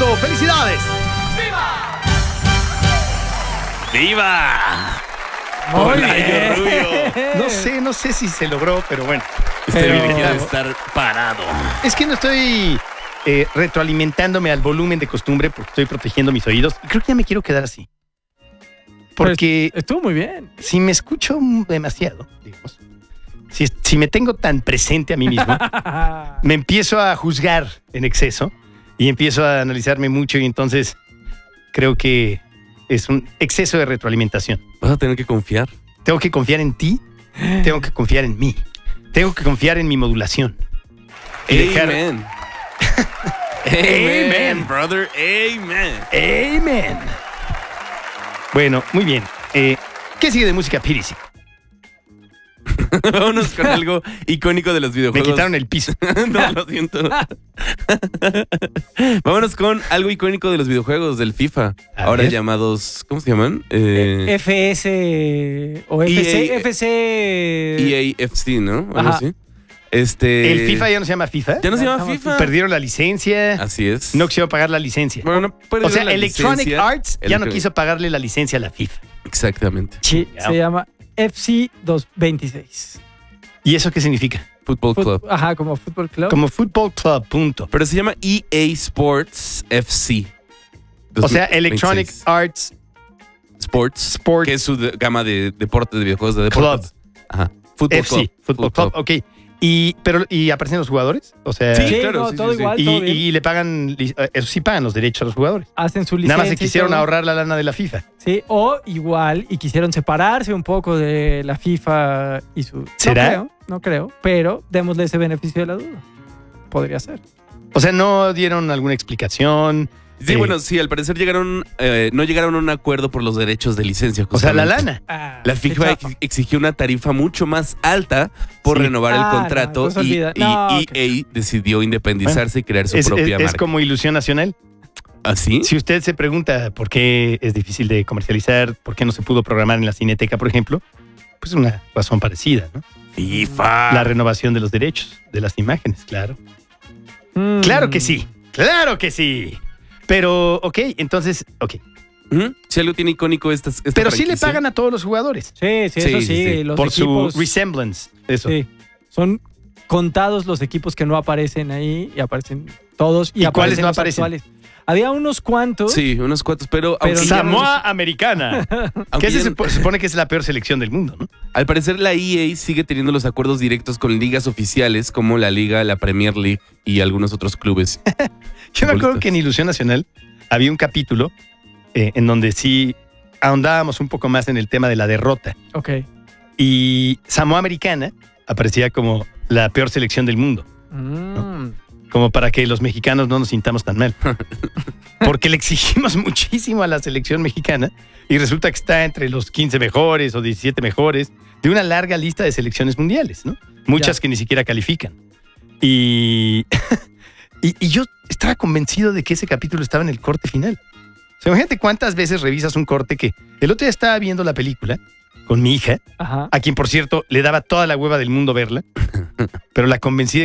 ¡Listo! ¡Felicidades! ¡Viva! Muy Hola, bien. yo Rubio. No sé si se logró, pero bueno. Debería de estar parado. Es que no estoy retroalimentándome al volumen de costumbre porque estoy protegiendo mis oídos. Y creo que ya me quiero quedar así. Porque Pues, estuvo muy bien. si me escucho demasiado, digamos, si me tengo tan presente a mí mismo, me empiezo a juzgar en exceso y empiezo a analizarme mucho y entonces creo que es un exceso de retroalimentación. Vas a tener que confiar. Tengo que confiar en ti, tengo que confiar en mí, tengo que confiar en mi modulación. Y dejar- Amen. Amen. brother. Amen. Amen. Bueno, muy bien. ¿Qué sigue de música PDC? Vámonos con algo icónico de los Me videojuegos. quitaron el piso. No, lo siento. Vámonos con algo icónico de los videojuegos del FIFA. A Ahora ver. llamados, ¿cómo se llaman? FS o FC. EA. FC. EAFC, ¿no? Algo Ajá. así. ¿El FIFA ya no se llama FIFA? Ya no se llama Estamos- FIFA. Perdieron la licencia. Así es. No quisieron pagar la licencia. Bueno, no perdieron O sea, la Electronic licencia. Arts ya no Electronic- quiso pagarle la licencia a la FIFA. Exactamente. Sí, se llama FC 226. ¿Y eso qué significa? Football Club. Ajá, como Fútbol Club. Como Football Club, punto. Pero se llama EA Sports FC. O sea, 2026. Electronic Arts Sports. Sports Que es su gama de deportes, de videojuegos de deportes. Ajá. Football FC, Club. Football Club, ok. ¿Y aparecen los jugadores? O sea, Sí, Sí, claro, no, sí, todo sí, sí. igual, y, todo bien. y le pagan, eso sí pagan los derechos a los jugadores. Hacen su licencia. Nada más se y quisieron todo. ahorrar la lana de la FIFA. Sí, o igual, y quisieron separarse un poco de la FIFA y su... ¿Será? No creo, pero démosle ese beneficio de la duda. Podría ser. O sea, no dieron alguna explicación. Sí, bueno, sí, al parecer no llegaron a un acuerdo por los derechos de licencia. O sea, la justamente. lana. La FIFA Qué chafa. exigió una tarifa mucho más alta por Sí. renovar el Ah, contrato no, entonces y olvida. No, EA decidió independizarse y crear su Es, propia es marca. como Ilusión Nacional. ¿Así? Si usted se pregunta por qué es difícil de comercializar, por qué no se pudo programar en la Cineteca, por ejemplo, pues una razón parecida, ¿no? FIFA. La renovación de los derechos de las imágenes, claro. Claro que sí, claro que sí. Pero, ok, entonces, ok. Ujú. Si algo tiene icónico esta Pero sí le franquicia. pagan a todos los jugadores Sí, sí, Sí, eso sí, sí. sí. Los por equipos, su resemblance. Eso. sí, son contados los equipos que no aparecen ahí y aparecen todos. ¿Y cuáles no los aparecen? actuales. Había unos cuantos. Sí, unos cuantos, pero, Pero aunque Samoa Americana. aunque Que se ya- supone que es la peor selección del mundo, ¿no? al parecer la EA sigue teniendo los acuerdos directos con ligas oficiales como la Liga, la Premier League y algunos otros clubes. Yo me acuerdo Futbolistas. que en Ilusión Nacional había un capítulo en donde sí ahondábamos un poco más en el tema de la derrota. Ok. Y Samoa Americana aparecía como la peor selección del mundo, como para que los mexicanos no nos sintamos tan mal. Porque le exigimos muchísimo a la selección mexicana y resulta que está entre los 15 mejores o 17 mejores de una larga lista de selecciones mundiales, ¿no? Muchas que ni siquiera califican. Y, y yo estaba convencido de que ese capítulo estaba en el corte final. O sea, imagínate cuántas veces revisas un corte que el otro día estaba viendo la película con mi hija, Ajá. a quien por cierto le daba toda la hueva del mundo verla, pero la convencí de